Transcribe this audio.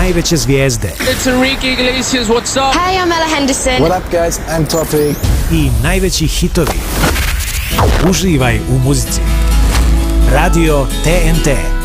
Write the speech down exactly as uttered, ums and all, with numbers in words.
najveće zvijezde. It's Enrique Iglesias, what's up? Hey, I'm Ella Henderson. What up guys, I'm Topi. I najveći hitovi. Uživaj u muzici. Radio T N T.